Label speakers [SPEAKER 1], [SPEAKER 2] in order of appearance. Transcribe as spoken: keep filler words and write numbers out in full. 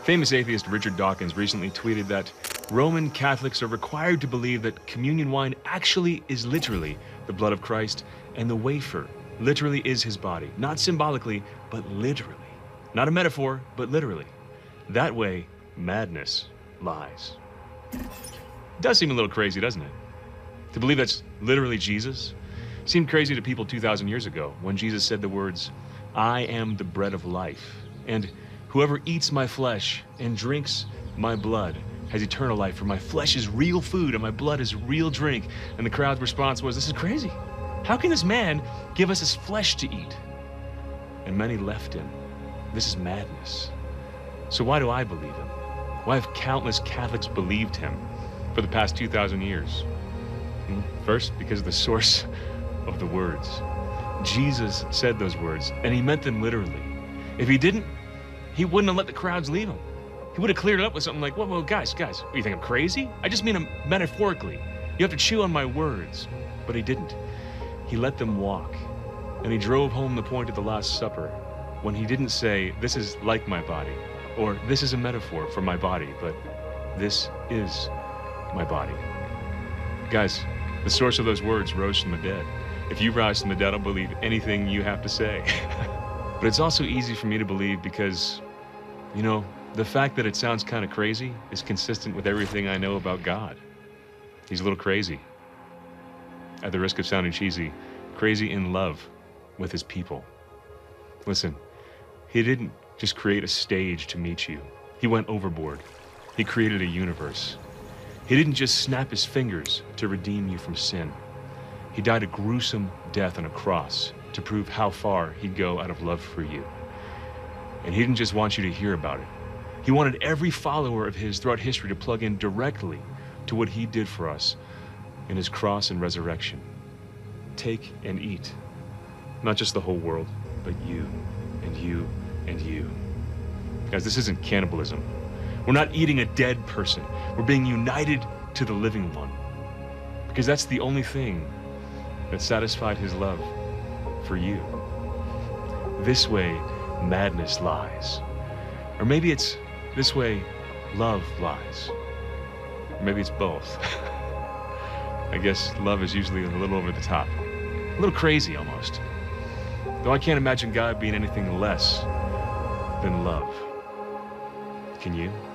[SPEAKER 1] Famous atheist Richard Dawkins recently tweeted that Roman Catholics are required to believe that communion wine actually is literally the blood of Christ, and the wafer literally is his body. Not symbolically, but literally. Not a metaphor, but literally. That way, madness lies. It does seem a little crazy, doesn't it? To believe that's literally Jesus seemed crazy to people two thousand years ago when Jesus said the words, "I am the bread of life, and whoever eats my flesh and drinks my blood has eternal life, for my flesh is real food and my blood is real drink." And the crowd's response was, "This is crazy. How can this man give us his flesh to eat?" And many left him. This is madness. So why do I believe him? Why have countless Catholics believed him for the past two thousand years? Hmm? First, because of the source of the words. Jesus said those words, and he meant them literally. If he didn't, he wouldn't have let the crowds leave him. He would have cleared it up with something like, whoa, whoa, guys, guys, what, you think I'm crazy? I just mean them metaphorically. You have to chew on my words. But he didn't. He let them walk. And he drove home the point of the Last Supper when he didn't say, "This is like my body," or "This is a metaphor for my body," but "This is my body." Guys, the source of those words rose from the dead. If you rise from the dead, I'll believe anything you have to say. But it's also easy for me to believe because, you know, the fact that it sounds kind of crazy is consistent with everything I know about God. He's a little crazy. At the risk of sounding cheesy, crazy in love with his people. Listen, he didn't just create a stage to meet you. He went overboard. He created a universe. He didn't just snap his fingers to redeem you from sin. He died a gruesome death on a cross to prove how far he'd go out of love for you. And he didn't just want you to hear about it. He wanted every follower of his throughout history to plug in directly to what he did for us in his cross and resurrection. Take and eat. Not just the whole world, but you, and you, and you. Guys, this isn't cannibalism. We're not eating a dead person. We're being united to the living one. Because that's the only thing that satisfied his love for you. This way, madness lies. Or maybe it's this way, love lies. Or maybe it's both. I guess love is usually a little over the top. A little crazy, almost. Though I can't imagine God being anything less than love. Can you?